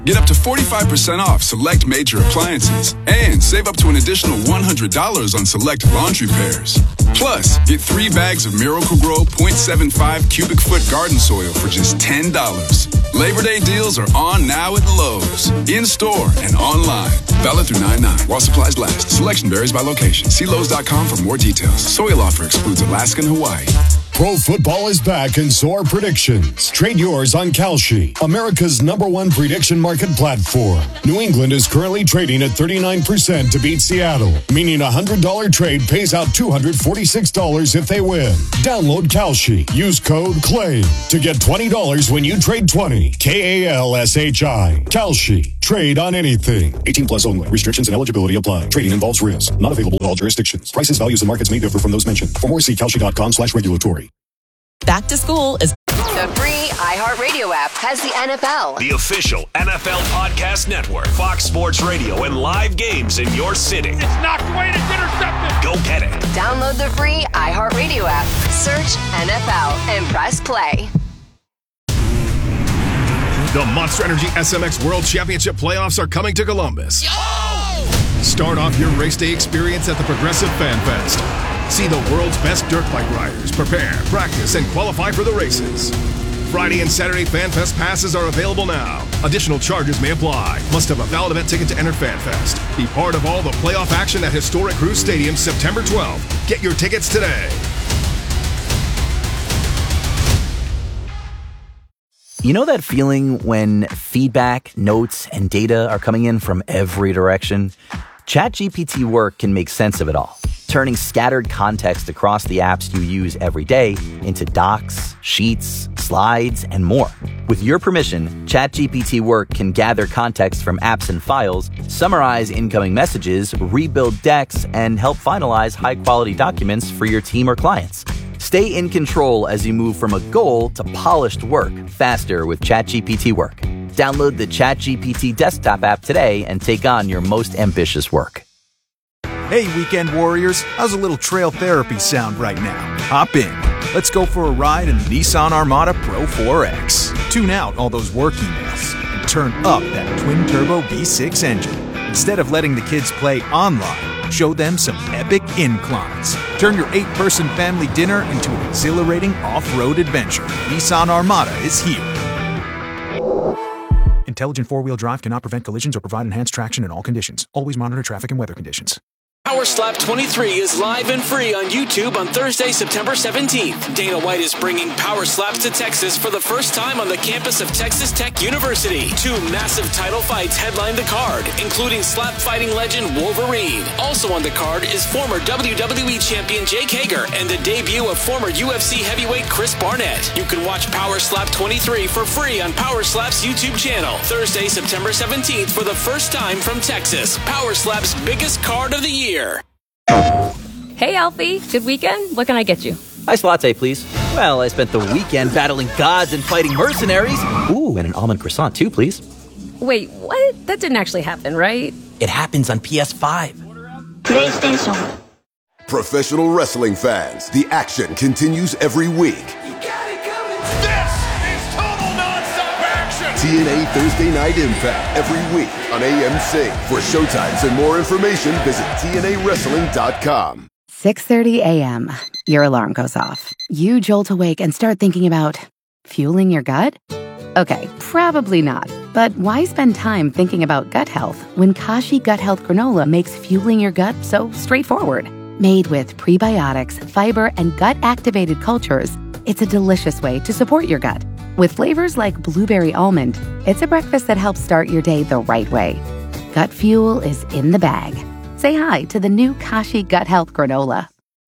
Get up to 45% off select major appliances and save up to an additional $100 on select laundry pairs. Plus, get 3 bags of Miracle-Gro 0.75 cubic foot garden soil for just $10. Labor Day deals are on now at Lowe's, in-store and online. Valid through 9/9 while supplies last. Selection varies by location. See Lowe's.com for more details. Soil offer excludes Alaska and Hawaii. Pro football is back and so are predictions. Trade yours on Kalshi, America's #1 prediction market platform. New England is currently trading at 39% to beat Seattle, meaning a $100 trade pays out $246 if they win. Download Kalshi. Use code CLAIM to get $20 when you trade 20. KALSHI. Kalshi. Trade on anything. 18 plus only. Restrictions and eligibility apply. Trading involves risk. Not available in all jurisdictions. Prices, values, and markets may differ from those mentioned. For more, see Kalshi.com/regulatory. Back to school is... The free iHeartRadio app has the NFL. The official NFL podcast network. Fox Sports Radio and live games in your city. It's knocked away and it's intercepted. Go get it. Download the free iHeartRadio app. Search NFL and press play. The Monster Energy SMX World Championship playoffs are coming to Columbus. Start off your race day experience at the Progressive Fan Fest. See the world's best dirt bike riders prepare, practice, and qualify for the races. Friday and Saturday Fan Fest passes are available now. Additional charges may apply. Must have a valid event ticket to enter Fan Fest. Be part of all the playoff action at Historic Cruise Stadium September 12th. Get your tickets today. You know that feeling when feedback, notes, and data are coming in from every direction? ChatGPT Work can make sense of it all, turning scattered context across the apps you use every day into docs, sheets, slides, and more. With your permission, ChatGPT Work can gather context from apps and files, summarize incoming messages, rebuild decks, and help finalize high-quality documents for your team or clients. Stay in control as you move from a goal to polished work faster with ChatGPT Work. Download the ChatGPT desktop app today and take on your most ambitious work. Hey, weekend warriors, how's a little trail therapy sound right now? Hop in. Let's go for a ride in the Nissan Armada Pro 4X. Tune out all those work emails and turn up that twin-turbo V6 engine. Instead of letting the kids play online, show them some epic inclines. Turn your 8-person family dinner into an exhilarating off-road adventure. Nissan Armada is here. Intelligent four-wheel drive cannot prevent collisions or provide enhanced traction in all conditions. Always monitor traffic and weather conditions. Power Slap 23 is live and free on YouTube on Thursday, September 17th. Dana White is bringing Power Slaps to Texas for the first time on the campus of Texas Tech University. 2 massive title fights headline the card, including slap fighting legend Wolverine. Also on the card is former WWE champion Jake Hager and the debut of former UFC heavyweight Chris Barnett. You can watch Power Slap 23 for free on Power Slap's YouTube channel. Thursday, September 17th for the first time from Texas. Power Slap's biggest card of the year. Hey, Alfie. Good weekend? What can I get you? Iced latte, please. Well, I spent the weekend battling gods and fighting mercenaries. Ooh, and an almond croissant, too, please. Wait, what? That didn't actually happen, right? It happens on PS5. PlayStation. Professional wrestling fans, the action continues every week. TNA Thursday Night Impact every week on AMC. For showtimes and more information, visit TNAWrestling.com. 6:30 a.m. Your alarm goes off. You jolt awake and start thinking about fueling your gut? Okay, probably not. But why spend time thinking about gut health when Kashi Gut Health Granola makes fueling your gut so straightforward? Made with prebiotics, fiber, and gut-activated cultures, it's a delicious way to support your gut. With flavors like blueberry almond, it's a breakfast that helps start your day the right way. Gut fuel is in the bag. Say hi to the new Kashi Gut Health Granola.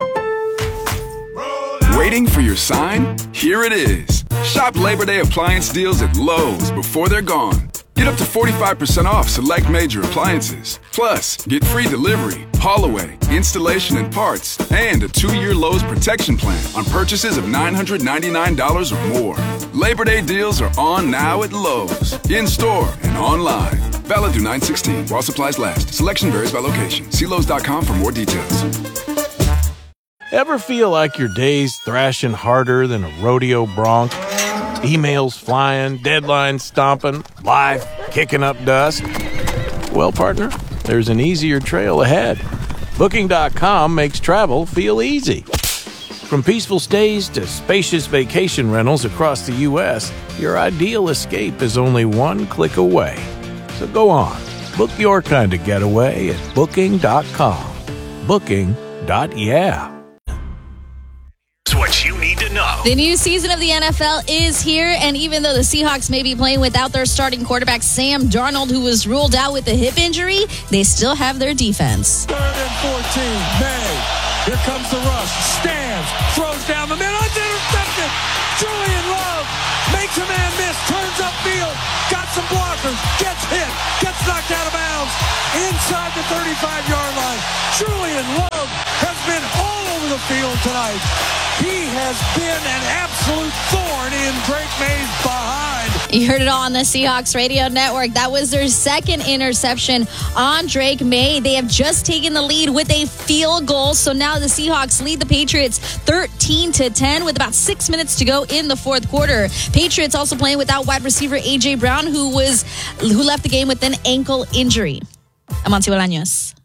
Waiting for your sign? Here it is. Shop Labor Day appliance deals at Lowe's before they're gone. Get up to 45% off select major appliances. Plus, get free delivery, haul away, installation and parts, and a 2-year Lowe's protection plan on purchases of $999 or more. Labor Day deals are on now at Lowe's, in-store and online. Valid through 9/16 while supplies last. Selection varies by location. See Lowe's.com for more details. Ever feel like your day's thrashing harder than a rodeo bronc? Emails flying, deadlines stomping, life kicking up dust. Well, partner, there's an easier trail ahead. Booking.com makes travel feel easy. From peaceful stays to spacious vacation rentals across the U.S., your ideal escape is only one click away. So go on, book your kind of getaway at Booking.com. Booking.yeah. It's what you need to know. The new season of the NFL is here, and even though the Seahawks may be playing without their starting quarterback, Sam Darnold, who was ruled out with a hip injury, they still have their defense. 3rd and 14, May. Here comes the rush. Stands, throws down the middle, it's intercepted. Julian Love makes a man miss, turns upfield, got some blockers, gets hit, gets knocked out of bounds inside the 35-yard line. Julian Love has been all over the field tonight. He has been an absolute thorn in Drake May's behind. You heard it all on the Seahawks radio network. That was their second interception on Drake May. They have just taken the lead with a field goal. So now the Seahawks lead the Patriots 13-10 with about 6 minutes to go in the fourth quarter. Patriots also playing without wide receiver A.J. Brown, who left the game with an ankle injury. Amancio Bolaños.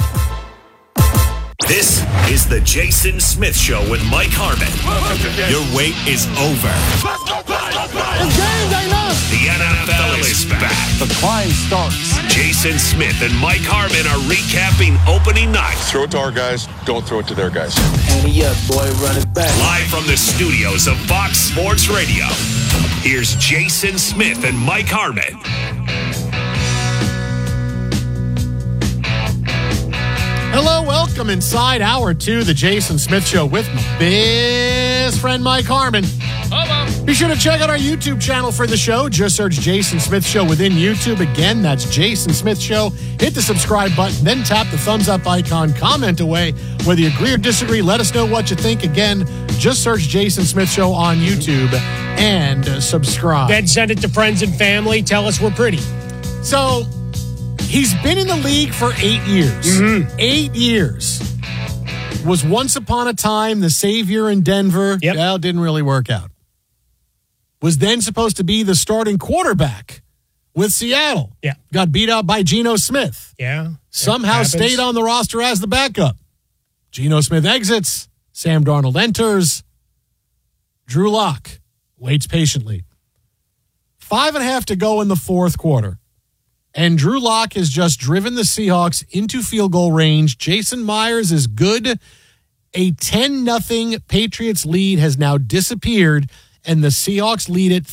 This is the Jason Smith Show with Mike Harmon. Your wait is over. The NFL is back. The climb starts. Jason Smith and Mike Harmon are recapping opening night. Throw it to our guys. Don't throw it to their guys. Handy up, boy. Run it back. Live from the studios of Fox Sports Radio. Here's Jason Smith and Mike Harmon. Hello, welcome inside hour 2, the Jason Smith Show with my best friend Mike Harmon. Hello. Be sure to check out our YouTube channel for the show. Just search Jason Smith Show within YouTube. Again, that's Jason Smith Show. Hit the subscribe button, then tap the thumbs up icon. Comment away. Whether you agree or disagree, let us know what you think. Again, just search Jason Smith Show on YouTube and subscribe. Then send it to friends and family. Tell us we're pretty. So, he's been in the league for 8 years. 8 years. Was once upon a time the savior in Denver. Yep. Well, didn't really work out. Was then supposed to be the starting quarterback with Seattle. Yeah. Got beat out by Geno Smith. Yeah. Somehow stayed on the roster as the backup. Geno Smith exits. Sam Darnold enters. Drew Lock waits patiently. 5.5 to go in the fourth quarter. And Drew Lock has just driven the Seahawks into field goal range. Jason Myers is good. A 10-0 Patriots lead has now disappeared, and the Seahawks lead it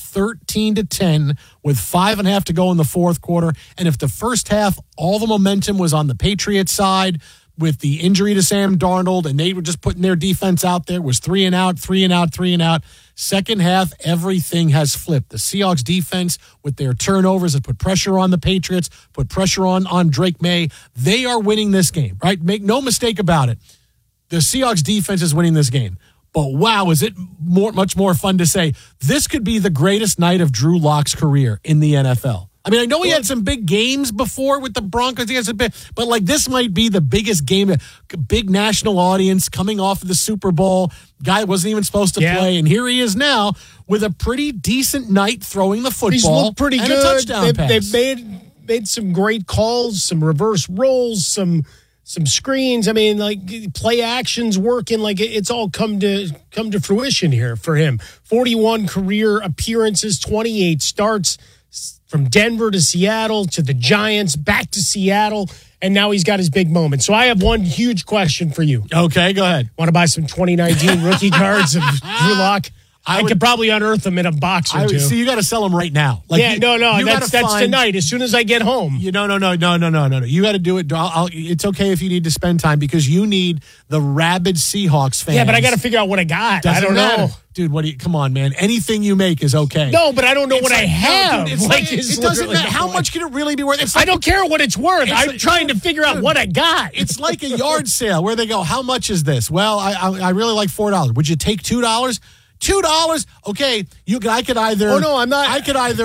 13-10 with 5.5 to go in the fourth quarter. And if the first half, all the momentum was on the Patriots side with the injury to Sam Darnold, and they were just putting their defense out there, was 3 and out, 3 and out, 3 and out. Second half, everything has flipped. The Seahawks defense, with their turnovers, have put pressure on the Patriots, put pressure on Drake May. They are winning this game, right? Make no mistake about it. The Seahawks defense is winning this game. But wow, is it much more fun to say, this could be the greatest night of Drew Lock's career in the NFL. I mean, I know he had some big games before with the Broncos, but like this might be the biggest game, big national audience coming off of the Super Bowl. Guy wasn't even supposed to play, and here he is now with a pretty decent night throwing the football. He's looked pretty and good. A touchdown pass. They've made some great calls, some reverse rolls, some screens. I mean, like play actions working. Like it's all come to fruition here for him. 41 career appearances, 28 starts. From Denver to Seattle to the Giants, back to Seattle, and now he's got his big moment. So I have one huge question for you. Okay, go ahead. Want to buy some 2019 rookie cards of Drew Lock? I could probably unearth them in a box or two. See, you got to sell them right now. That's tonight. As soon as I get home. No. You got to do it. It's okay if you need to spend time because you need the rabid Seahawks fans. Yeah, but I got to figure out what I got. Doesn't I don't matter. know. Dude, come on, man. Anything you make is okay. No, but I don't know what I have. No, dude, it doesn't matter. How much can it really be worth? I don't care what it's worth. I'm trying to figure out what I got. It's like a yard sale where they go, how much is this? Well, I really like $4. Would you take $2? $2? Okay, I could either. Oh no, I'm not. I could either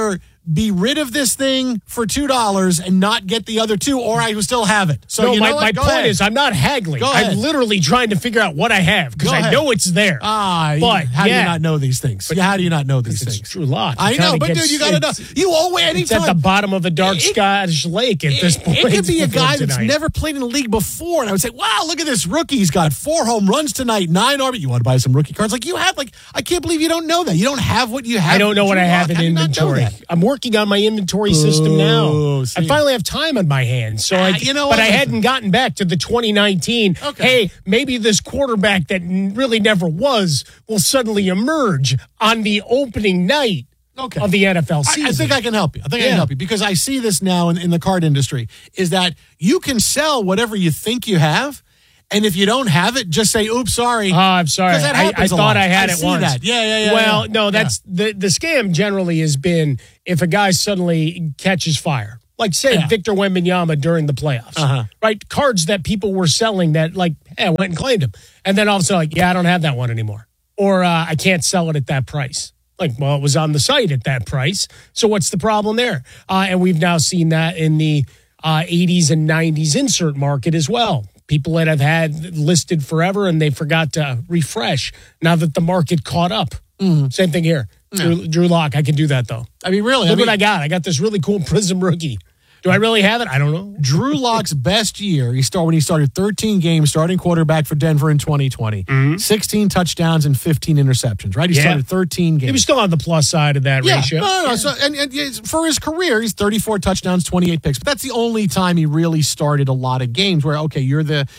be rid of this thing for $2 and not get the other two, or I will still have it. So no, my point is I'm not haggling. I'm literally trying to figure out what I have because I know it's there. But how do you not know these things? How do you not know these things? It's Drew Lock. I know, but dude, you got to know. You always anytime. It's at the bottom of a dark Scottish lake at this point. It could be a guy that's never played in the league before, and I would say, wow, look at this rookie. He's got 4 home runs tonight, 9 RBI. You want to buy some rookie cards? Like you have, I can't believe you don't know that. You don't have what you have. I don't know what I have in inventory. I'm working on my inventory system now. I finally have time on my hands. So but I hadn't gotten back to the 2019. Okay. Hey, maybe this quarterback that really never was will suddenly emerge on the opening night of the NFL season. I think I can help you. I can help you because I see this now in the card industry is that you can sell whatever you think you have. And if you don't have it, just say, oops, sorry. Oh, I'm sorry. I thought I had it once. That. Yeah. Well, no, that's the scam generally has been if a guy suddenly catches fire. Like, say, Victor Wembanyama during the playoffs. Right? Cards that people were selling that, I went and claimed them. And then all of a sudden, I don't have that one anymore. Or I can't sell it at that price. It was on the site at that price. So what's the problem there? And we've now seen that in the 80s and 90s insert market as well. People that have had listed forever and they forgot to refresh now that the market caught up. Same thing here. Drew Lock, I can do that, though. I mean, really. Look what I got. I got this really cool Prism rookie. Do I really have it? I don't know. Drew Lock's best year, when he started 13 games, starting quarterback for Denver in 2020. 16 touchdowns and 15 interceptions, right? He started 13 games. He was still on the plus side of that ratio. No. So, and for his career, he's 34 touchdowns, 28 picks. But that's the only time he really started a lot of games where, okay, you're the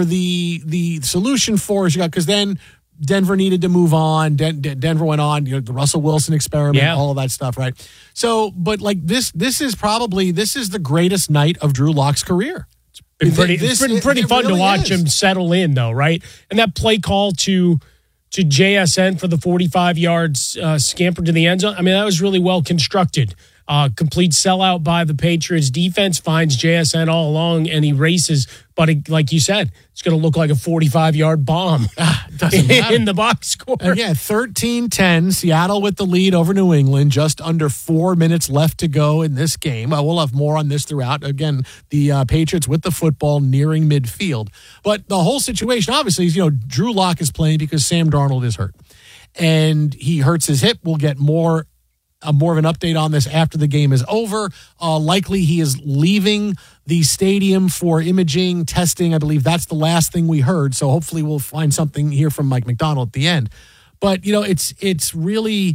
solution for us. You got, because then Denver needed to move on. Denver went on, the Russell Wilson experiment, all of that stuff, right? So, but this is the greatest night of Drew Lock's career. It's been pretty fun to watch him settle in, though, right? And that play call to JSN for the 45 yards scamper to the end zone, I mean, that was really well constructed. Complete sellout by the Patriots defense, finds JSN all along, and he races. But like you said, it's going to look like a 45-yard bomb in the box score. And 13-10, Seattle with the lead over New England. Just under 4 minutes left to go in this game. We'll have more on this throughout. Again, the Patriots with the football nearing midfield. But the whole situation, obviously, is, Drew Lock is playing because Sam Darnold is hurt. And he hurts his hip. We'll get more of an update on this after the game is over. Likely he is leaving the stadium for imaging, testing. I believe that's the last thing we heard. So hopefully we'll find something here from Mike McDonald at the end. But, it's really,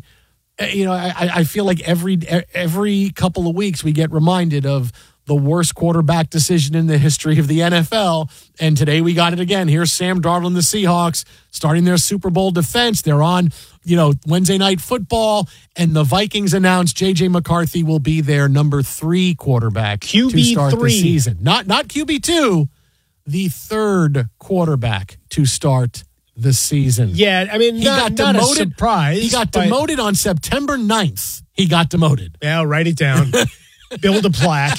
I feel like every couple of weeks we get reminded of the worst quarterback decision in the history of the NFL. And today we got it again. Here's Sam Darnold and the Seahawks starting their Super Bowl defense. They're on, Wednesday Night Football, and the Vikings announced J.J. McCarthy will be their number 3 quarterback to start the season. Not QB2, the 3rd quarterback to start the season. Yeah, I mean, he got demoted. A surprise. He got demoted on September 9th. He got demoted. Yeah, write it down. Build a plaque.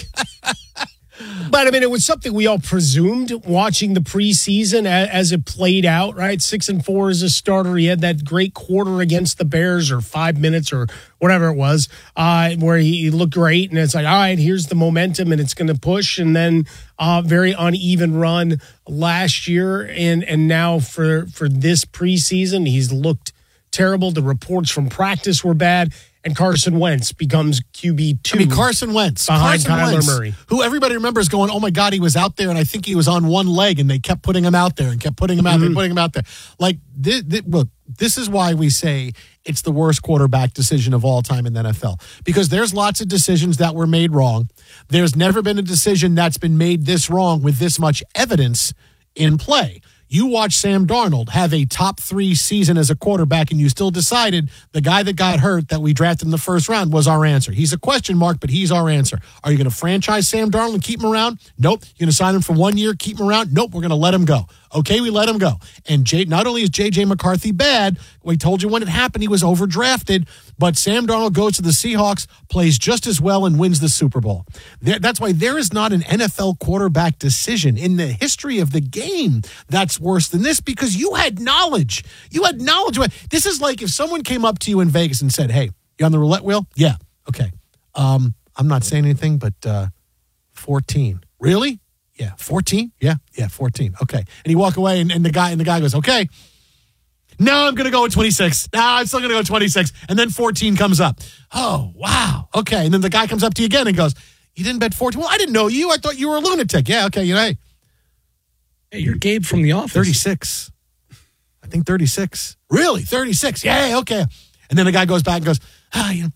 But, I mean, it was something we all presumed watching the preseason as it played out, right? 6-4 as a starter. He had that great quarter against the Bears, or 5 minutes or whatever it was, where he looked great. And it's like, all right, here's the momentum, and it's going to push. And then very uneven run last year. And now for this preseason, he's looked terrible. The reports from practice were bad. And Carson Wentz becomes QB2. I mean, Carson Wentz. Behind Kyler Murray. Who everybody remembers going, oh, my God, he was out there, and I think he was on one leg, and they kept putting him out there and kept putting him out there, putting him out there. Like, look, this is why we say it's the worst quarterback decision of all time in the NFL. Because there's lots of decisions that were made wrong. There's never been a decision that's been made this wrong with this much evidence in play. You watch Sam Darnold have a top 3 season as a quarterback, and you still decided the guy that got hurt that we drafted in the first round was our answer. He's a question mark, but he's our answer. Are you going to franchise Sam Darnold and keep him around? Nope. You're going to sign him for 1 year, keep him around? Nope. We're going to let him go. Okay, we let him go. And not only is J.J. McCarthy bad, we told you when it happened he was overdrafted, but Sam Darnold goes to the Seahawks, plays just as well, and wins the Super Bowl. That's why there is not an NFL quarterback decision in the history of the game that's worse than this, because you had knowledge. You had knowledge. This is like if someone came up to you in Vegas and said, hey, you on the roulette wheel? Yeah. Okay. I'm not saying anything, but 14. Really? Yeah, 14? Yeah, 14. Okay. And you walk away, and the guy goes, okay. No, I'm going to go with 26. No, I'm still going to go 26. And then 14 comes up. Oh, wow. Okay. And then the guy comes up to you again and goes, you didn't bet 14? Well, I didn't know you. I thought you were a lunatic. Yeah, okay. Hey, you're Gabe from The Office. 36. I think 36. Really? 36? Yeah, okay. And then the guy goes back and goes, I'm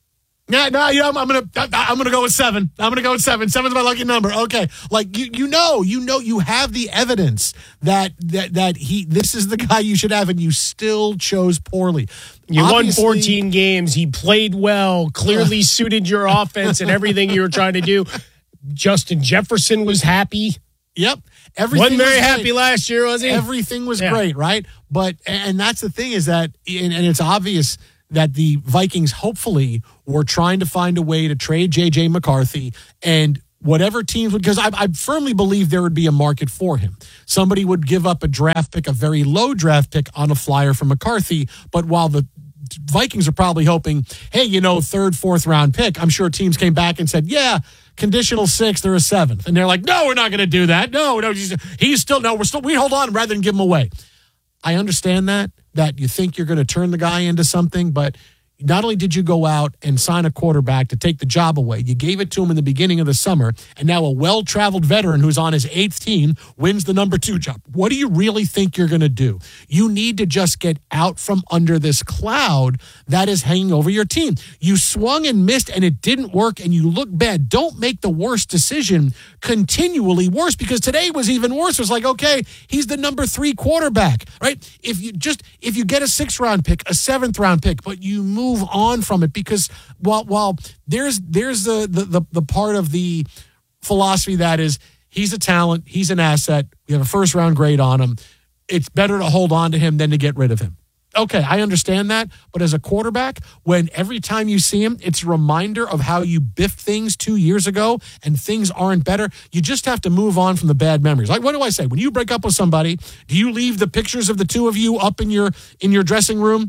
gonna go with 7. I'm gonna go with 7. 7's my lucky number. Okay, like you have the evidence that this is the guy you should have, and you still chose poorly. You won 14 games. He played well. Clearly suited your offense and everything you were trying to do. Justin Jefferson was happy. Yep. Wasn't very happy last year, was he? Everything was great, right? But and that's the thing is that, and it's obvious that the Vikings hopefully were trying to find a way to trade J.J. McCarthy, and whatever teams would, because I firmly believe there would be a market for him. Somebody would give up a draft pick, a very low draft pick on a flyer for McCarthy, but while the Vikings are probably hoping, hey, 3rd, 4th round pick, I'm sure teams came back and said, yeah, conditional 6th or a 7th. And they're like, no, we're not going to do that. No, we hold on rather than give him away. I understand that you think you're going to turn the guy into something, but not only did you go out and sign a quarterback to take the job away, you gave it to him in the beginning of the summer, and now a well-traveled veteran who's on his 8th team wins the number 2 job. What do you really think you're going to do? You need to just get out from under this cloud that is hanging over your team. You swung and missed, and it didn't work, and you look bad. Don't make the worst decision continually worse, because today was even worse. It was like, okay, he's the number 3 quarterback, right? If you get a 6th-round pick, a 7th-round pick, but you move on from it, because while there's the part of the philosophy that is he's a talent, he's an asset, we have a 1st-round grade on him, it's better to hold on to him than to get rid of him. Okay, I understand that, but as a quarterback, when every time you see him, it's a reminder of how you biffed things 2 years ago and things aren't better, you just have to move on from the bad memories. Like, what do I say? When you break up with somebody, do you leave the pictures of the two of you up in your dressing room?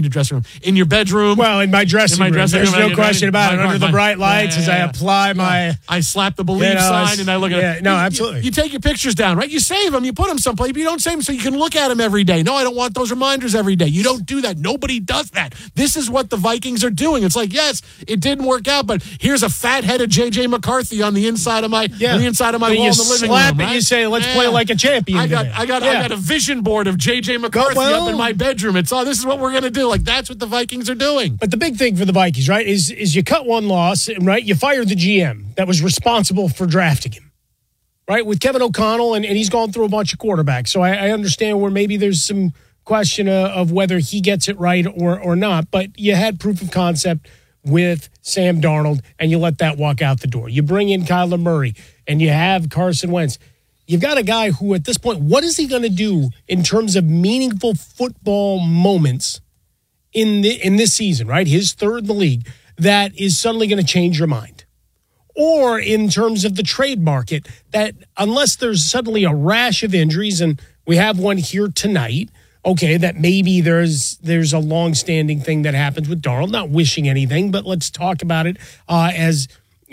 In your bedroom? Well, in my dressing room. There's no question about it. Under the bright lights, as I apply my... I slap the believe sign and I look at it. No, absolutely. You take your pictures down, right? You save them, you put them someplace, but you don't save them so you can look at them every day. No, I don't want those reminders every day. You don't do that. Nobody does that. This is what the Vikings are doing. It's like, yes, it didn't work out, but here's a fat-headed J.J. McCarthy on the inside of my wall in the living room. Right? You say, let's play like a champion. I got a vision board of J.J. McCarthy up in my bedroom. It's this is what we're going to do. Like, that's what the Vikings are doing. But the big thing for the Vikings, right, is you cut one loss, right? You fire the GM that was responsible for drafting him, right? With Kevin O'Connell, and he's gone through a bunch of quarterbacks. So I understand where maybe there's some question of whether he gets it right or not, but you had proof of concept with Sam Darnold, and you let that walk out the door. You bring in Kyler Murray, and you have Carson Wentz. You've got a guy who, at this point, what is he going to do in terms of meaningful football moments in this season, right? His 3rd in the league, that is suddenly going to change your mind. Or in terms of the trade market, that unless there's suddenly a rash of injuries, and we have one here tonight, okay, that maybe there's a long-standing thing that happens with Darnold. Not wishing anything, but let's talk about it as,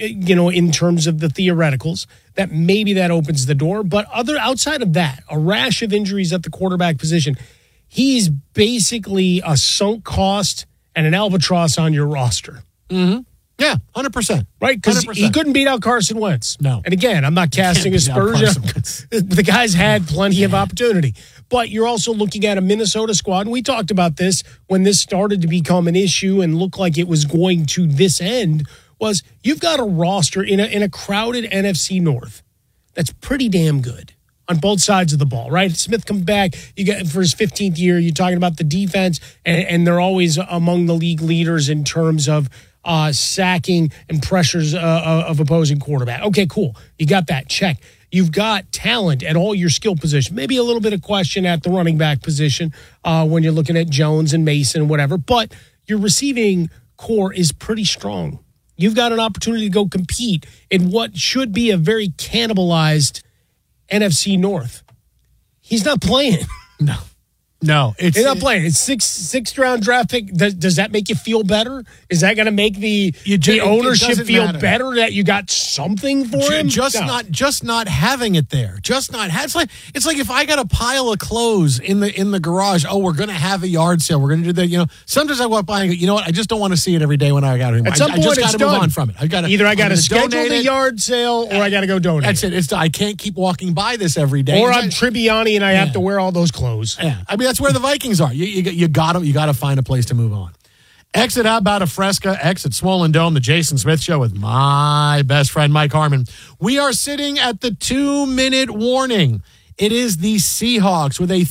in terms of the theoreticals, that maybe that opens the door. But outside of that, a rash of injuries at the quarterback position, he's basically a sunk cost and an albatross on your roster. Mm-hmm. Yeah, 100%. Right? Because he couldn't beat out Carson Wentz. No. And again, I'm not casting aspersions. The guy's had plenty of opportunity. But you're also looking at a Minnesota squad, and we talked about this when this started to become an issue and looked like it was going to this end, was you've got a roster in a crowded NFC North that's pretty damn good on both sides of the ball, right? Smith comes back, you get for his 15th year, you're talking about the defense, and they're always among the league leaders in terms of sacking and pressures of opposing quarterback. Okay, cool. You got that. Check. You've got talent at all your skill positions. Maybe a little bit of question at the running back position when you're looking at Jones and Mason and whatever. But your receiving core is pretty strong. You've got an opportunity to go compete in what should be a very cannibalized NFC North. He's not playing. No. No, They're not playing. It's sixth round draft pick. Does that make you feel better? Is that going to make the ownership feel better that you got something for him? Just not having it there. It's like if I got a pile of clothes in the garage. Oh, we're going to have a yard sale. We're going to do that. Sometimes I walk by and go, you know what? I just don't want to see it every day when I got it. At some point, I just got it's to move done. on from it. I got to schedule the yard sale or I got to go donate. That's it. I can't keep walking by this every day. Or I'm Tribbiani and I have to wear all those clothes. Yeah, I mean that's where the Vikings are. You got to find a place to move on. Exit How About a Fresca, exit Swollen Dome, the Jason Smith Show with my best friend Mike Harmon. We are sitting at the 2-minute warning. It is the Seahawks with a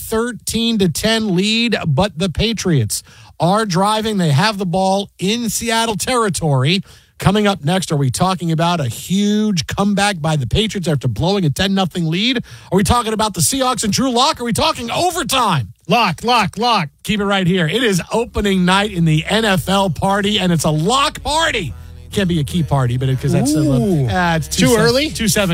13-10 lead, but the Patriots are driving. They have the ball in Seattle territory. Coming up next, are we talking about a huge comeback by the Patriots after blowing a 10-0 lead? Are we talking about the Seahawks and Drew Lock? Are we talking overtime? Lock. Keep it right here. It is opening night in the NFL party, and it's a lock party. Can't be a key party, but because that's it's too early.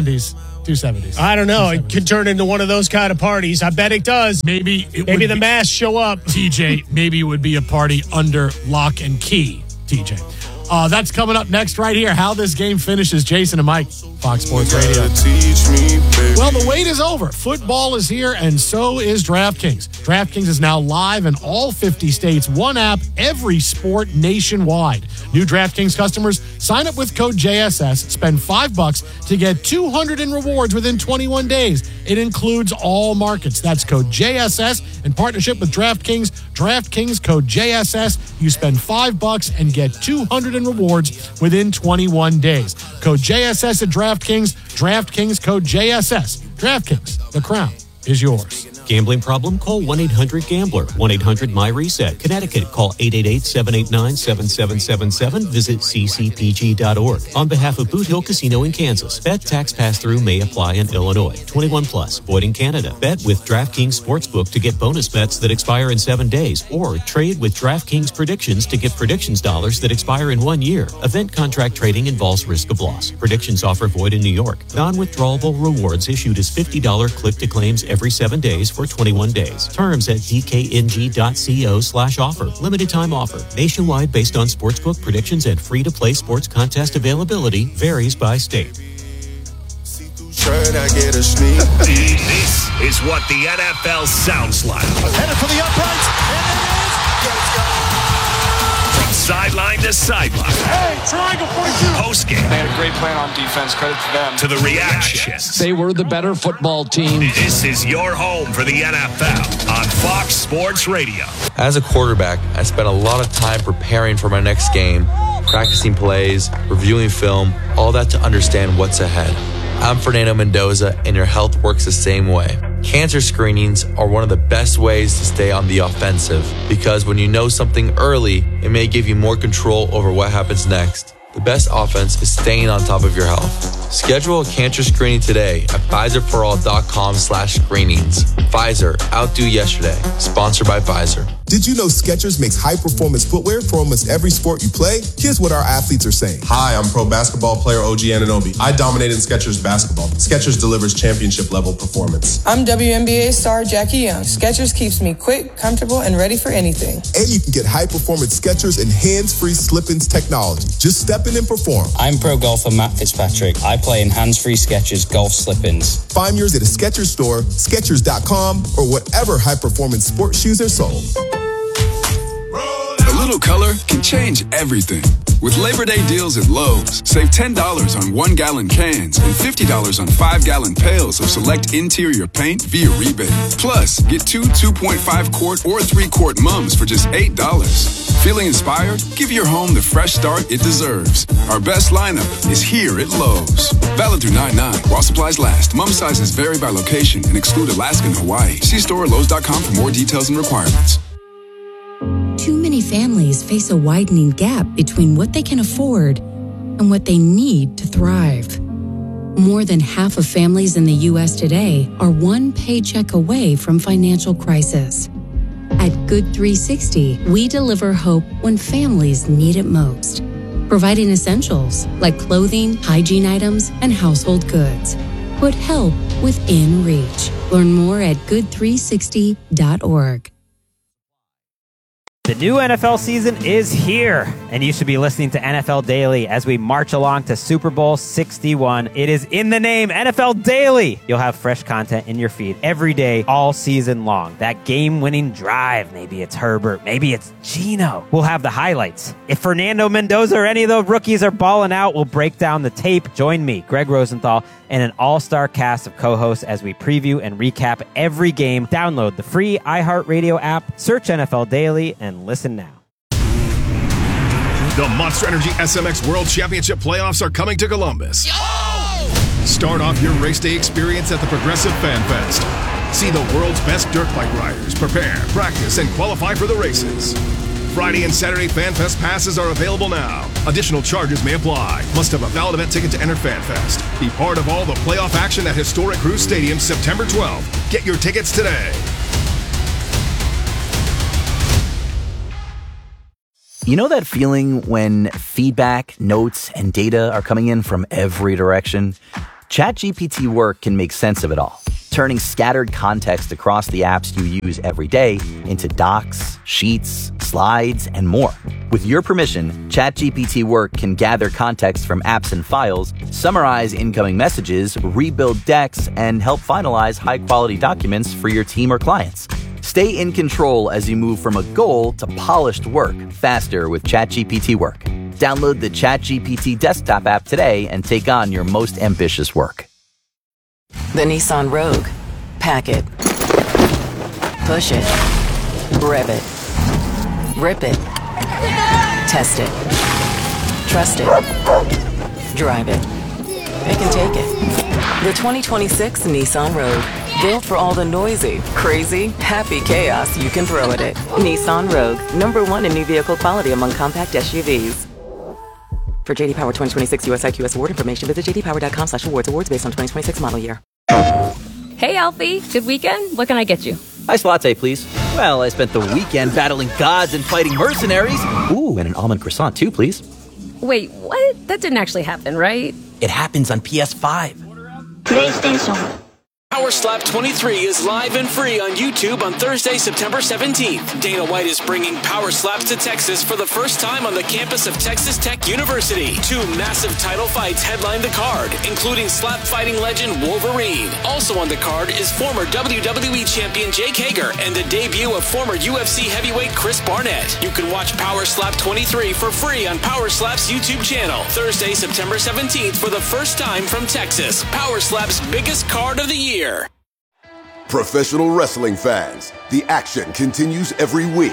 270s. I don't know. It could turn into one of those kind of parties. I bet it does. Maybe the masks show up. TJ, maybe it would be a party under lock and key. TJ. That's coming up next right here. How this game finishes. Jason and Mike, Fox Sports Radio. Well, the wait is over. Football is here, and so is DraftKings. DraftKings is now live in all 50 states. One app, every sport nationwide. New DraftKings customers sign up with code JSS, spend $5 to get $200 in rewards within 21 days. It includes all markets. That's code JSS in partnership with DraftKings. DraftKings code JSS. You spend $5 and get $200 in rewards within 21 days. Code JSS at DraftKings. DraftKings code JSS. DraftKings, the crown is yours. Gambling problem? Call 1-800-GAMBLER. 1-800-MY-RESET. Connecticut, call 888-789-7777. Visit ccpg.org. On behalf of Boot Hill Casino in Kansas, bet tax pass-through may apply in Illinois. 21 plus, void in Canada. Bet with DraftKings Sportsbook to get bonus bets that expire in 7 days, or trade with DraftKings Predictions to get predictions dollars that expire in 1 year. Event contract trading involves risk of loss. Predictions offer void in New York. Non-withdrawable rewards issued as $50 click-to-claims every 7 days for 21 days. Terms at dkng.co/offer. Limited time offer. Nationwide based on sportsbook predictions and free-to-play sports contest availability. Varies by state. This is what the NFL sounds like. Headed for the uprights, and it is. From sideline to sideline. Hey, triangle 42. Postgame. They had a great plan on defense. Credit to them. To the reactions. They were the better football team. This is your home for the NFL on Fox Sports Radio. As a quarterback, I spent a lot of time preparing for my next game, practicing plays, reviewing film, all that to understand what's ahead. I'm Fernando Mendoza, and your health works the same way. Cancer screenings are one of the best ways to stay on the offensive, because when you know something early, it may give you more control over what happens next. The best offense is staying on top of your health. Schedule a cancer screening today at PfizerForAll.com/screenings. Pfizer, outdo yesterday. Sponsored by Pfizer. Did you know Skechers makes high-performance footwear for almost every sport you play? Here's what our athletes are saying. Hi, I'm pro basketball player OG Anunoby. I dominate in Skechers basketball. Skechers delivers championship-level performance. I'm WNBA star Jackie Young. Skechers keeps me quick, comfortable, and ready for anything. And you can get high-performance Skechers and hands-free slip-ins technology. Just step in and perform. I'm pro golfer Matt Fitzpatrick. I play in hands-free Skechers golf slip-ins. Find yours at a Skechers store, Skechers.com, or whatever high-performance sports shoes are sold. A little color can change everything. With Labor Day deals at Lowe's, save $10 on 1-gallon cans and $50 on 5-gallon pails of select interior paint via rebate. Plus, get 2 2.5-quart or 3-quart mums for just $8. Feeling inspired? Give your home the fresh start it deserves. Our best lineup is here at Lowe's. Valid through 9/9 while supplies last. Mum sizes vary by location and exclude Alaska and Hawaii. See store at Lowe's.com for more details and requirements. Too many families face a widening gap between what they can afford and what they need to thrive. More than half of families in the U.S. today are one paycheck away from financial crisis. At Good 360, we deliver hope when families need it most, providing essentials like clothing, hygiene items, and household goods. Put help within reach. Learn more at good360.org. The new NFL season is here, and you should be listening to NFL Daily as we march along to Super Bowl 61. It is in the name, NFL Daily. You'll have fresh content in your feed every day, all season long. That game-winning drive, maybe it's Herbert, maybe it's Geno. We'll have the highlights. If Fernando Mendoza or any of those rookies are balling out, we'll break down the tape. Join me, Greg Rosenthal, and an all-star cast of co-hosts as we preview and recap every game. Download the free iHeartRadio app, search NFL Daily, and listen now. The Monster Energy SMX World Championship playoffs are coming to Columbus. Start off your race day experience at the Progressive Fan Fest. See the world's best dirt bike riders prepare, practice, and qualify for the races. Friday and Saturday Fan Fest passes are available now. Additional charges may apply. Must have a valid event ticket to enter Fan Fest. Be part of all the playoff action at historic Cruise Stadium September 12th. Get your tickets today. You know that feeling when feedback, notes, and data are coming in from every direction? ChatGPT Work can make sense of it all, turning scattered context across the apps you use every day into docs, sheets, slides, and more. With your permission, ChatGPT Work can gather context from apps and files, summarize incoming messages, rebuild decks, and help finalize high-quality documents for your team or clients. Stay in control as you move from a goal to polished work faster with ChatGPT Work. Download the ChatGPT desktop app today and take on your most ambitious work. The Nissan Rogue. Pack it. Push it. Rev it. Rip it. Test it. Trust it. Drive it. It can take it. The 2026 Nissan Rogue. Built for all the noisy, crazy, happy chaos you can throw at it. Nissan Rogue. #1 in new vehicle quality among compact SUVs. For J.D. Power 2026 US IQS award information, visit jdpower.com/awards. Awards based on 2026 model year. Hey, Alfie. Good weekend? What can I get you? Iced latte, please. Well, I spent the weekend battling gods and fighting mercenaries. Ooh, and an almond croissant, too, please. Wait, what? That didn't actually happen, right? It happens on PS5. PlayStation. Power Slap 23 is live and free on YouTube on Thursday, September 17th. Dana White is bringing Power Slaps to Texas for the first time on the campus of Texas Tech University. 2 massive title fights headline the card, including slap fighting legend Wolverine. Also on the card is former WWE champion Jake Hager and the debut of former UFC heavyweight Chris Barnett. You can watch Power Slap 23 for free on Power Slap's YouTube channel. Thursday, September 17th for the first time from Texas. Power Slap's biggest card of the year. Professional wrestling fans, the action continues every week.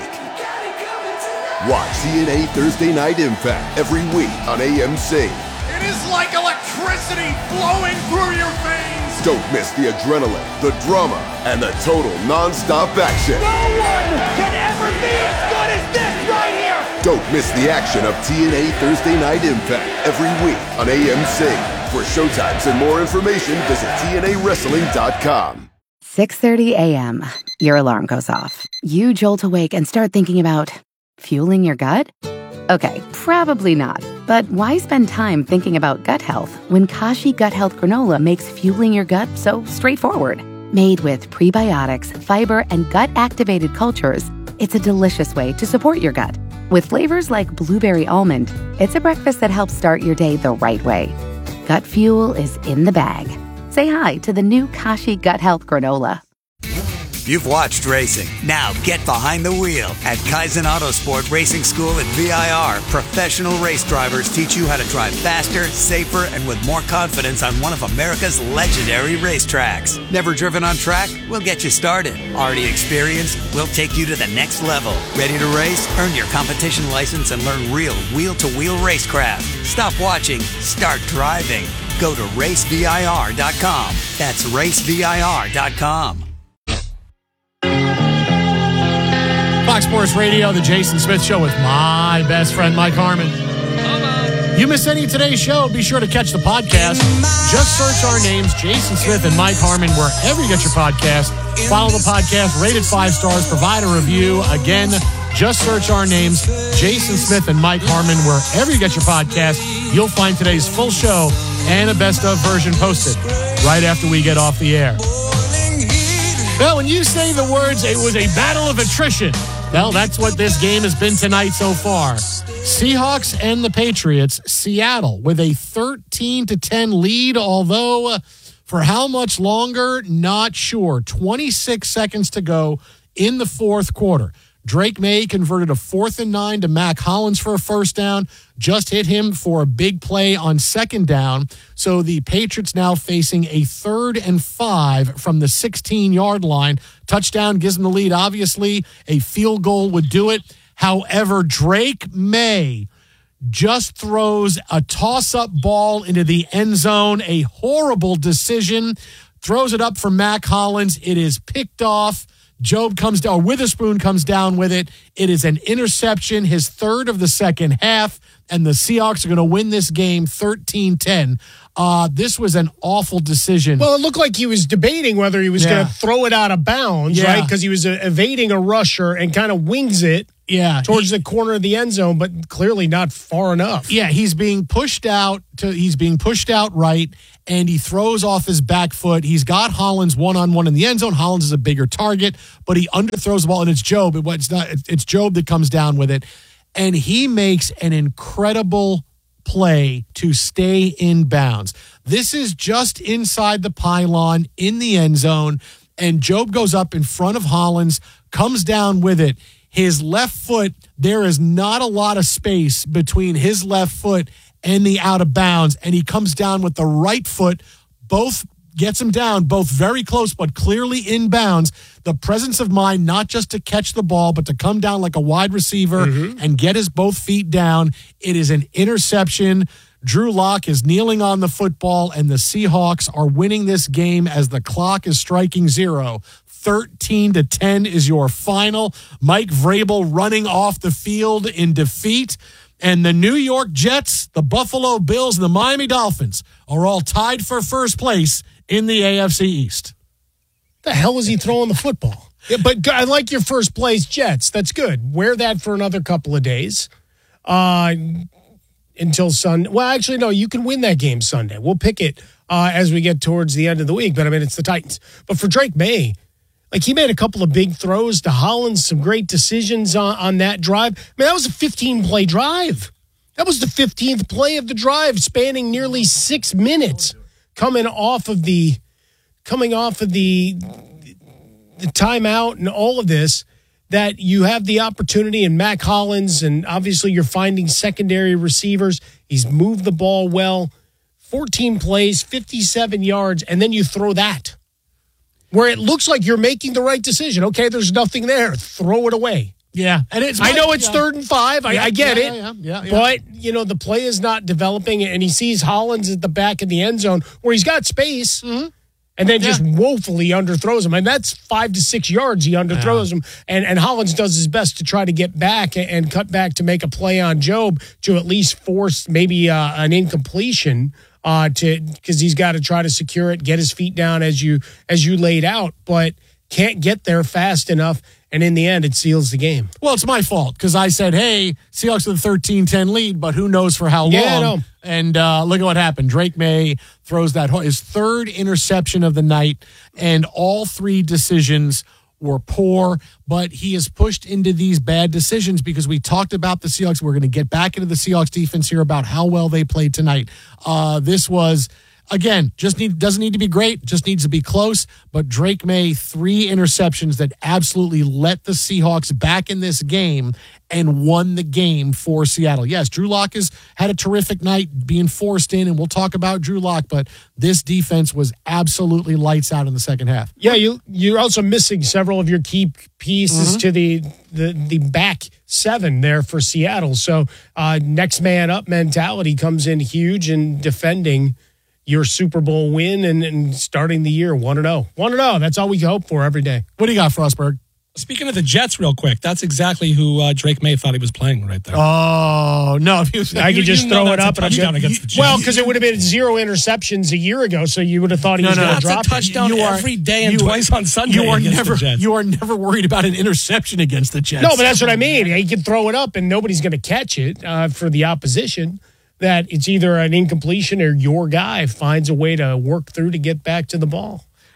Watch TNA Thursday Night Impact every week on AMC. It is like electricity flowing through your veins. Don't miss the adrenaline, the drama, and the total non-stop action. No one can ever be as good as this right here. Don't miss the action of TNA Thursday Night Impact every week on AMC. For showtimes and more information, visit TNAWrestling.com. 6:30 a.m. Your alarm goes off. You jolt awake and start thinking about fueling your gut? Okay, probably not. But why spend time thinking about gut health when Kashi Gut Health Granola makes fueling your gut so straightforward? Made with prebiotics, fiber, and gut-activated cultures, it's a delicious way to support your gut. With flavors like blueberry almond, it's a breakfast that helps start your day the right way. Gut fuel is in the bag. Say hi to the new Kashi Gut Health Granola. You've watched racing. Now get behind the wheel. At Kaizen Autosport Racing School at VIR, professional race drivers teach you how to drive faster, safer, and with more confidence on one of America's legendary racetracks. Never driven on track? We'll get you started. Already experienced? We'll take you to the next level. Ready to race? Earn your competition license and learn real wheel-to-wheel racecraft. Stop watching. Start driving. Go to racevir.com. That's racevir.com. Fox Sports Radio, the Jason Smith Show with my best friend, Mike Harmon. You miss any of today's show, be sure to catch the podcast. Just search our names, Jason Smith and Mike Harmon, wherever you get your podcast. Follow the podcast, rate it 5 stars, provide a review. Again, just search our names, Jason Smith and Mike Harmon, wherever you get your podcast. You'll find today's full show and a best-of version posted right after we get off the air. Well, when you say the words, it was a battle of attrition, Well, that's what this game has been tonight so far. Seahawks and the Patriots. Seattle with a 13-10 lead, although for how much longer, not sure. 26 seconds to go in the fourth quarter. Drake May converted a 4th and 9 to Mac Hollins for a first down, just hit him for a big play on second down. So the Patriots now facing a 3rd and 5 from the 16-yard line. Touchdown gives them the lead. Obviously, a field goal would do it. However, Drake May just throws a toss-up ball into the end zone. A horrible decision. Throws it up for Mac Hollins. It is picked off. Job comes down, Witherspoon comes down with it. It is an interception, his 3rd of the second half, and the Seahawks are going to win this game 13-10. This was an awful decision. Well, it looked like he was debating whether he was going to throw it out of bounds, right? Because he was evading a rusher and kind of wings it towards the corner of the end zone, but clearly not far enough. Yeah, he's being pushed out right, and he throws off his back foot. He's got Hollins one-on-one in the end zone. Hollins is a bigger target, but he underthrows the ball, and it's Job. It's Job that comes down with it, and he makes an incredible play to stay in bounds. This is just inside the pylon in the end zone, and Job goes up in front of Hollins, comes down with it. His left foot, there is not a lot of space between his left foot and the out of bounds, and he comes down with the right foot, both gets him down, both very close, but clearly in bounds. The presence of mind, not just to catch the ball, but to come down like a wide receiver and get his both feet down. It is an interception. Drew Lock is kneeling on the football, and the Seahawks are winning this game as the clock is striking 0. 13-10 is your final. Mike Vrabel running off the field in defeat. And the New York Jets, the Buffalo Bills, and the Miami Dolphins are all tied for first place in the AFC East. The hell is he throwing the football? Yeah, but I like your first place Jets. That's good. Wear that for another couple of days until Sunday. Well, actually, no, you can win that game Sunday. We'll pick it as we get towards the end of the week. But, I mean, it's the Titans. But for Drake May, like, he made a couple of big throws to Hollins, some great decisions on that drive. I mean, that was a 15-play drive. That was the 15th play of the drive, spanning nearly 6 minutes, coming off of the timeout and all of this, that you have the opportunity, and Mac Hollins, and obviously you're finding secondary receivers. He's moved the ball well. 14 plays, 57 yards, and then you throw that, where it looks like you're making the right decision. Okay, there's nothing there. Throw it away. Yeah. And I know it's 3rd and 5. I get it. Yeah. But, the play is not developing, and he sees Hollins at the back of the end zone where he's got space, and then just woefully underthrows him. And that's 5 to 6 yards he underthrows him. And Hollins does his best to try to get back and cut back to make a play on Job to at least force maybe an incompletion. Because he's got to try to secure it, get his feet down as you laid out, but can't get there fast enough, and in the end, it seals the game. Well, it's my fault, because I said, hey, Seahawks with a 13-10 lead, but who knows for how long. Yeah, I know. And look at what happened. Drake May throws his 3rd interception of the night, and all 3 decisions were poor, but he is pushed into these bad decisions because we talked about the Seahawks. We're going to get back into the Seahawks defense here about how well they played tonight. This was, again, doesn't need to be great, just needs to be close. But Drake May, 3 interceptions that absolutely let the Seahawks back in this game and won the game for Seattle. Yes, Drew Lock has had a terrific night being forced in, and we'll talk about Drew Lock, but this defense was absolutely lights out in the second half. Yeah, you're also missing several of your key pieces to the back 7 there for Seattle. So next man up mentality comes in huge in defending your Super Bowl win and starting the year 1-0. 1-0, that's all we hope for every day. What do you got, Frostberg? Speaking of the Jets real quick, that's exactly who Drake May thought he was playing right there. Oh, no. I could just throw it up. Touchdown against the Jets. Well, because it would have been 0 interceptions a year ago, so you would have thought he was going to drop it. That's a touchdown every day and twice on Sunday You are never worried about an interception against the Jets. No, but that's what I mean. He can throw it up, and nobody's going to catch it for the opposition. That it's either an incompletion or your guy finds a way to work through to get back to the ball.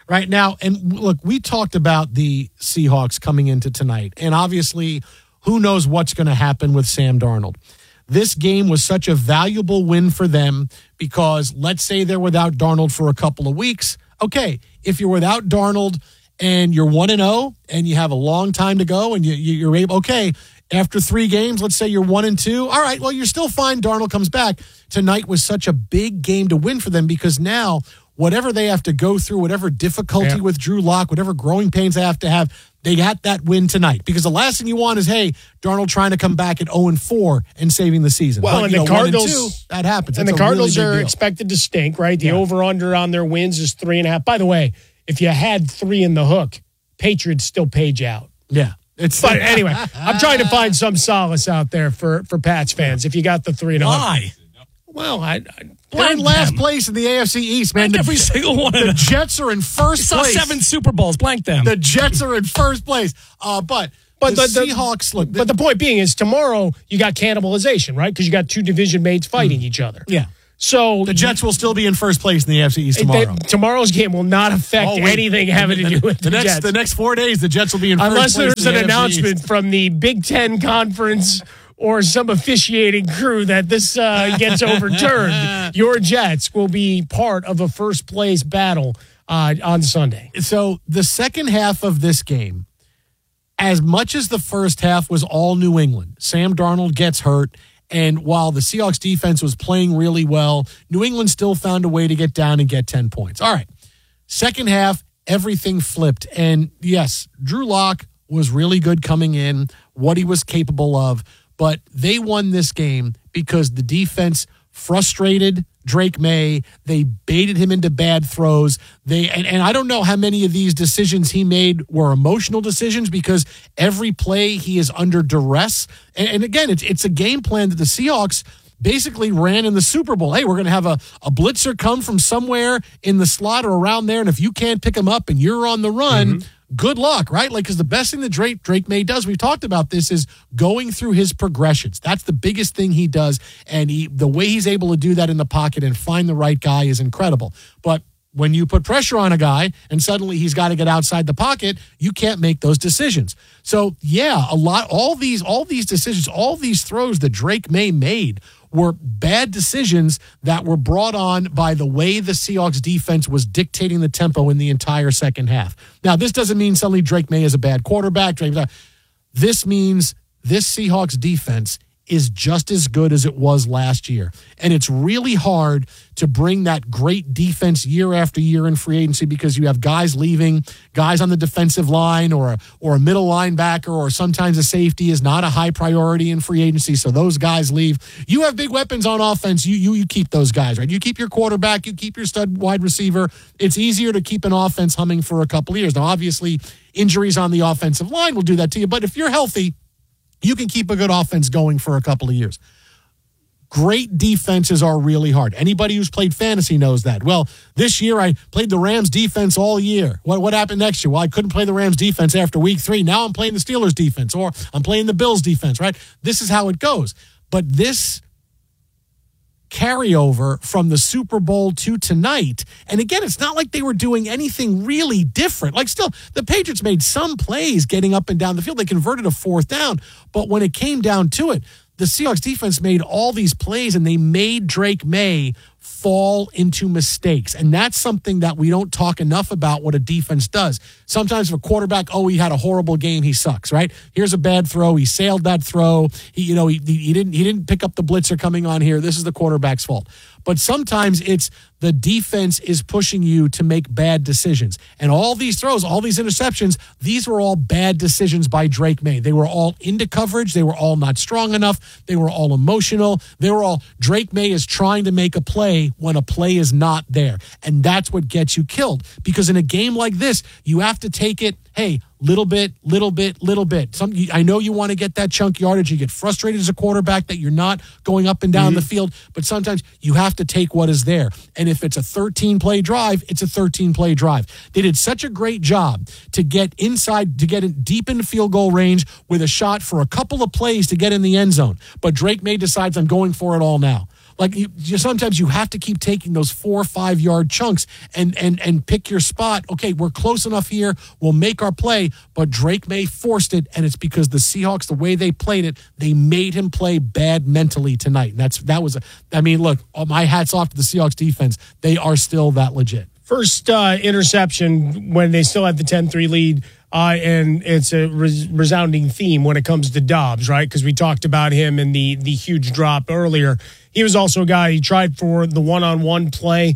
right now. And look, we talked about the Seahawks coming into tonight, and obviously who knows what's going to happen with Sam Darnold. This game was such a valuable win for them because let's say they're without Darnold for a couple of weeks. Okay, if you're without Darnold and you're 1-0 and you have a long time to go and you're able, okay, after 3 games, let's say you're 1-2. All right, well, you're still fine. Darnold comes back. Tonight was such a big game to win for them because now whatever they have to go through, whatever difficulty with Drew Lock, whatever growing pains they have to have, they got that win tonight. Because the last thing you want is, hey, Darnold trying to come back at 0-4 and saving the season. Well, but, and the Cardinals, 1-2, that happens. And That's the Cardinals really are expected to stink, right? The over-under on their wins is 3.5. By the way, if you had 3 in the hook, Patriots still paid you out. Yeah. But anyway, I'm trying to find some solace out there for Pats fans. If you got the 3 in the hook. Why? Well, they're in last place in the AFC East, man. Every single one of them. The Jets are in first place. Saw 7 Super Bowls. Blank them. The Jets are in first place. But the Seahawks, look. But the point being is tomorrow you got cannibalization, right? Because you got 2 division mates fighting each other. Yeah. So the Jets will still be in first place in the AFC East tomorrow. Tomorrow's game will not affect anything having to do with the Jets. The next 4 days, the Jets will be in unless first place. Unless there's an announcement from the Big Ten Conference or some officiating crew that this gets overturned, your Jets will be part of a first place battle on Sunday. So the second half of this game, as much as the first half was all New England, Sam Darnold gets hurt. And while the Seahawks defense was playing really well, New England still found a way to get down and get 10 points. All right. Second half, everything flipped. And yes, Drew Lock was really good coming in, what he was capable of. But they won this game because the defense frustrated Drake May. They baited him into bad throws. And I don't know how many of these decisions he made were emotional decisions because every play he is under duress. And again, it's a game plan that the Seahawks basically ran in the Super Bowl. Hey, we're going to have a blitzer come from somewhere in the slot or around there, and if you can't pick him up and you're on the run, good luck, right? Like, because the best thing that Drake May does, we've talked about this, is going through his progressions. That's the biggest thing he does, and the way he's able to do that in the pocket and find the right guy is incredible. But when you put pressure on a guy and suddenly he's got to get outside the pocket, you can't make those decisions. So, yeah, all these decisions, all these throws that Drake May made were bad decisions that were brought on by the way the Seahawks defense was dictating the tempo in the entire second half. Now, this doesn't mean suddenly Drake May is a bad quarterback. This means this Seahawks defense is just as good as it was last year. And it's really hard to bring that great defense year after year in free agency because you have guys leaving, guys on the defensive line or a middle linebacker, or sometimes a safety is not a high priority in free agency, so those guys leave. You have big weapons on offense. You keep those guys, right? You keep your quarterback, you keep your stud wide receiver. It's easier to keep an offense humming for a couple of years. Now, obviously, injuries on the offensive line will do that to you, but if you're healthy, you can keep a good offense going for a couple of years. Great defenses are really hard. Anybody who's played fantasy knows that. Well, this year I played the Rams defense all year. What happened next year? Well, I couldn't play the Rams defense after week 3. Now I'm playing the Steelers defense, or I'm playing the Bills defense, right? This is how it goes. But this carryover from the Super Bowl to tonight, and again, it's not like they were doing anything really different. Like, still, the Patriots made some plays getting up and down the field. They converted a 4th down, but when it came down to it, the Seahawks defense made all these plays, and they made Drake May fall into mistakes. And that's something that we don't talk enough about, what a defense does. Sometimes if a quarterback, he had a horrible game, he sucks, right? Here's a bad throw. He sailed that throw. He didn't pick up the blitzer coming on here. This is the quarterback's fault. But sometimes it's the defense is pushing you to make bad decisions. And all these throws, all these interceptions, these were all bad decisions by Drake May. They were all into coverage. They were all not strong enough. They were all emotional. They were all, Drake May is trying to make a play when a play is not there. And that's what gets you killed. Because in a game like this, you have to take it, hey, little bit. I know you want to get that chunk yardage. You get frustrated as a quarterback that you're not going up and down the field, but sometimes you have to take what is there. And if it's a 13-play drive, it's a 13-play drive. They did such a great job to get inside, to get in deep into field goal range with a shot for a couple of plays to get in the end zone. But Drake May decides, I'm going for it all now. Like sometimes you have to keep taking those 4 or 5 yard chunks and pick your spot. Okay, we're close enough here. We'll make our play. But Drake May forced it, and it's because the Seahawks, the way they played it, they made him play bad mentally tonight. And look, my hat's off to the Seahawks defense. They are still that legit. First interception when they still had the 10-3 lead. And it's a resounding theme when it comes to Dobbs, right? Because we talked about him in the huge drop earlier. He was also a guy, he tried for the one-on-one play,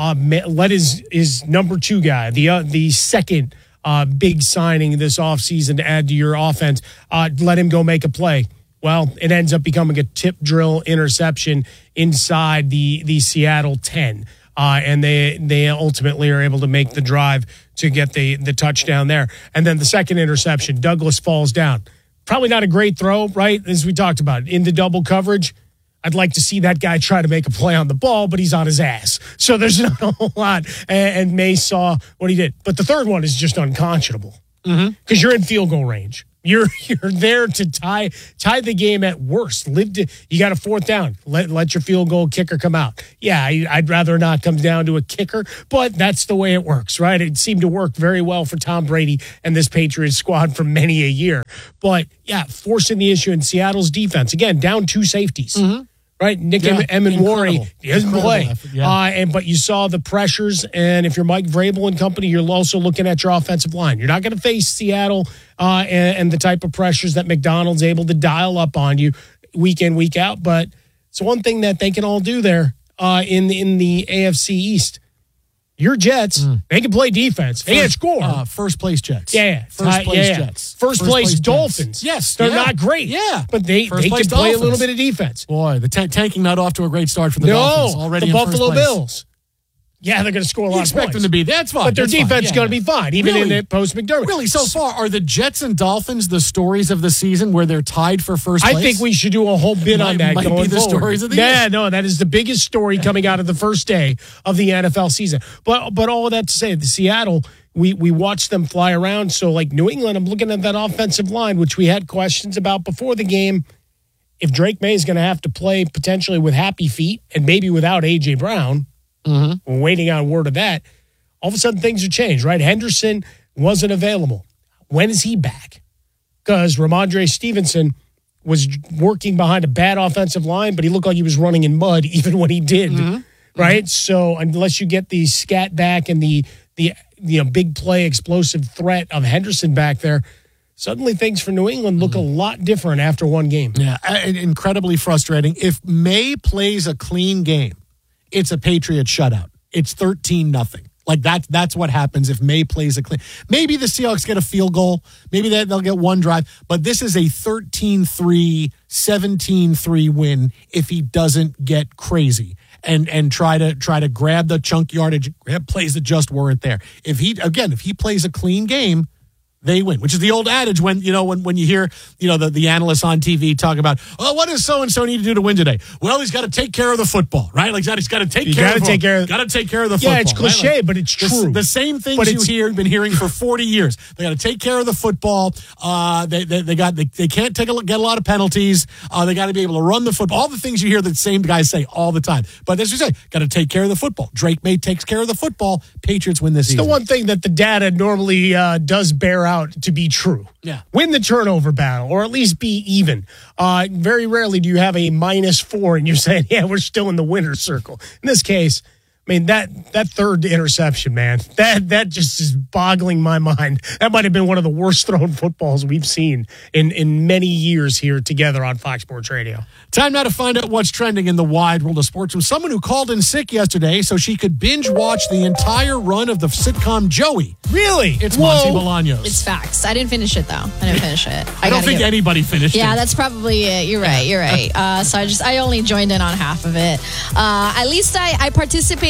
let his number 2 guy, the second big signing this offseason to add to your offense, let him go make a play. Well, it ends up becoming a tip drill interception inside the Seattle 10. And they ultimately are able to make the drive to get the touchdown there. And then the second interception, Douglas falls down. Probably not a great throw, right? As we talked about, into double coverage. I'd like to see that guy try to make a play on the ball, but he's on his ass. So there's not a whole lot. And May saw what he did. But the third one is just unconscionable because you're in field goal range. You're there to tie the game at worst. You got a 4th down. Let your field goal kicker come out. Yeah, I'd rather not come down to a kicker, but that's the way it works, right? It seemed to work very well for Tom Brady and this Patriots squad for many a year. But yeah, forcing the issue in Seattle's defense. Again, down 2 safeties. Right, Nick Emenwari, he doesn't play. But you saw the pressures, and if you're Mike Vrabel and company, you're also looking at your offensive line. You're not going to face Seattle and the type of pressures that McDonald's able to dial up on you week in, week out. But it's one thing that they can all do there in the AFC East. Your Jets, they can play defense. They can score. First place Jets. Yeah. First place Jets. First place Dolphins. Jets. Yes. They're not great. Yeah. But they can play a little bit of defense. Boy, the tanking not off to a great start for the Dolphins. Already the Buffalo Bills. Yeah, they're going to score a lot of points. You expect them to be. That's fine. But their defense is going to be fine, even in the post-McDermott. Really, so far, are the Jets and Dolphins the stories of the season where they're tied for first place? I think we should do a whole bit on that going be the forward. Stories of the year. Yeah, no, that is the biggest story coming out of the first day of the NFL season. But all of that to say, the Seattle, we watched them fly around. So, like New England, I'm looking at that offensive line, which we had questions about before the game. If Drake May is going to have to play potentially with happy feet and maybe without A.J. Brown, we're waiting on word of that. All of a sudden, things have changed, right? Henderson wasn't available. When is he back? Because Ramondre Stevenson was working behind a bad offensive line, but he looked like he was running in mud even when he did, right? So unless you get the scat back and the big play explosive threat of Henderson back there, suddenly things for New England look a lot different after one game. Yeah, incredibly frustrating. If May plays a clean game, it's a Patriot shutout. It's 13-0. Like that's what happens if May plays a clean. Maybe the Seahawks get a field goal. Maybe they'll get one drive. But this is a 13-3, 17-3 win if he doesn't get crazy and try to grab the chunk yardage, grab plays that just weren't there. If he plays a clean game, they win, which is the old adage when you hear, the analysts on TV talk about, what does so-and-so need to do to win today? Well, he's got to take care of the football, right? Like he's got to take care of the football. Yeah, it's cliche, right? but it's true. The same things been hearing for 40 years. They got to take care of the football. They can't get a lot of penalties. They got to be able to run the football. All the things you hear the same guys say all the time. But as you say, got to take care of the football. Drake May takes care of the football. Patriots win this season. The one thing that the data normally does bear out to be true. Yeah. Win the turnover battle, or at least be even. Very rarely do you have a -4 and you're saying, yeah, we're still in the winner's circle. In this case, I mean, that third interception, man, that just is boggling my mind. That might have been one of the worst thrown footballs we've seen in many years here together on Fox Sports Radio. Time now to find out what's trending in the wide world of sports from someone who called in sick yesterday so she could binge watch the entire run of the sitcom Joey. Really? It's Monty Bolaños. It's facts. I didn't finish it, though. I didn't finish it. I don't think anybody finished it. Yeah, that's probably it. You're right. So I only joined in on half of it. At least I participated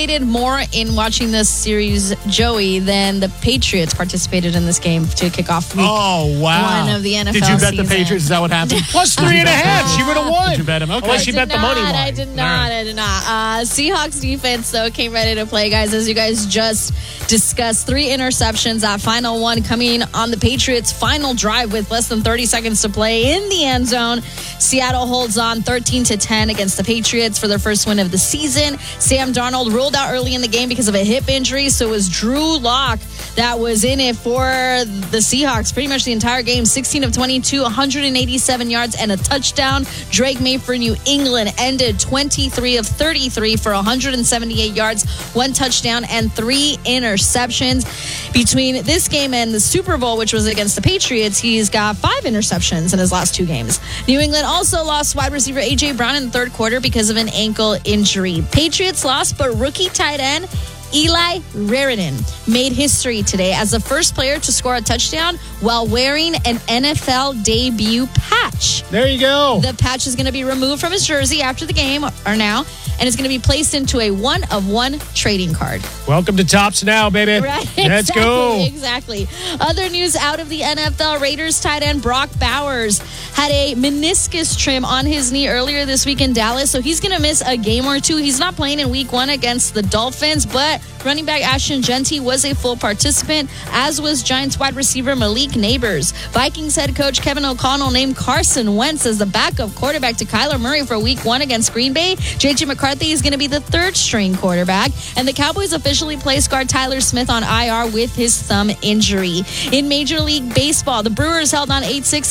participated more in watching this series, Joey, than the Patriots participated in this game to kick off week one of the NFL Did you bet season. the Patriots? Is that what happened? Plus 3.5. She would have won. Did you bet him? Okay. Unless she bet the money line. I did not. Seahawks defense, though, came ready to play, guys. As you guys just discussed, 3 interceptions. That final one coming on the Patriots' final drive with less than 30 seconds to play in the end zone. Seattle holds on 13-10 against the Patriots for their first win of the season. Sam Darnold ruled out early in the game because of a hip injury, so it was Drew Lock that was in it for the Seahawks pretty much the entire game. 16 of 22, 187 yards and a touchdown. Drake May for New England ended 23 of 33 for 178 yards, 1 touchdown, and 3 interceptions. Between this game and the Super Bowl, which was against the Patriots, he's got 5 interceptions in his last 2 games. New England also lost wide receiver A.J. Brown in the third quarter because of an ankle injury. Patriots lost, but rookie tight end Eli Raridan made history today as the first player to score a touchdown while wearing an NFL debut patch. There you go. The patch is going to be removed from his jersey after the game, or now, and it's going to be placed into a 1-of-1 trading card. Welcome to Tops Now, baby. Right? Let's go. Exactly. Other news out of the NFL, Raiders tight end Brock Bowers had a meniscus trim on his knee earlier this week in Dallas, so he's going to miss a game or 2. He's not playing in week 1 against the Dolphins, but running back Ashton Genty was a full participant, as was Giants wide receiver Malik Neighbors. Vikings head coach Kevin O'Connell named Carson Wentz as the backup quarterback to Kyler Murray for week 1 against Green Bay. J.J. McCarthy is going to be the 3rd-string quarterback, and the Cowboys officially placed guard Tyler Smith on IR with his thumb injury. In Major League Baseball, the Brewers held on 8-6